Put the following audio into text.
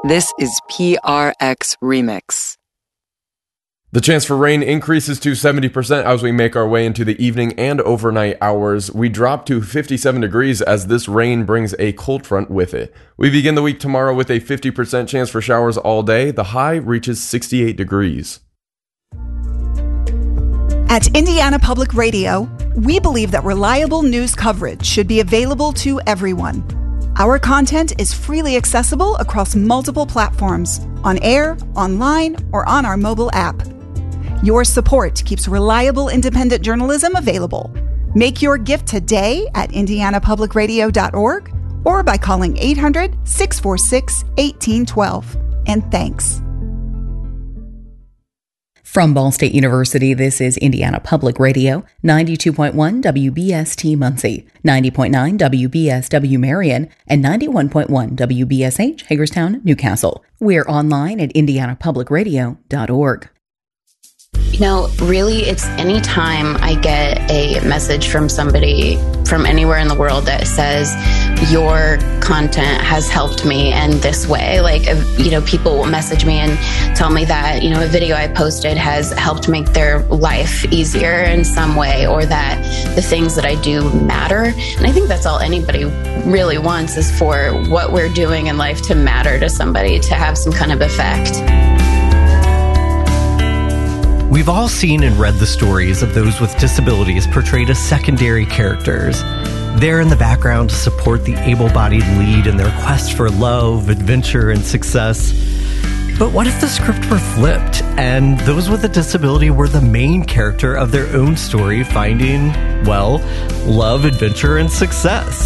This is PRX Remix. The chance for rain increases to 70% as we make our way into the evening and overnight hours. We drop to 57 degrees as this rain brings a cold front with it. We begin the week tomorrow with a 50% chance for showers all day. The high reaches 68 degrees. At Indiana Public Radio, we believe that reliable news coverage should be available to everyone. Our content is freely accessible across multiple platforms, on air, online, or on our mobile app. Your support keeps reliable independent journalism available. Make your gift today at indianapublicradio.org or by calling 800-646-1812. And thanks. From Ball State University, this is Indiana Public Radio, 92.1 WBST Muncie, 90.9 WBSW Marion, and 91.1 WBSH Hagerstown, Newcastle. We're online at indianapublicradio.org. You know, really, it's any time I get a message from somebody from anywhere in the world that says, your content has helped me in this way. Like, you know, people will message me and tell me that, you know, a video I posted has helped make their life easier in some way, or that the things that I do matter. And I think that's all anybody really wants, is for what we're doing in life to matter to somebody, to have some kind of effect. We've all seen and read the stories of those with disabilities portrayed as secondary characters. They're in the background to support the able-bodied lead in their quest for love, adventure, and success. But what if the script were flipped, and those with a disability were the main character of their own story, finding, well, love, adventure, and success?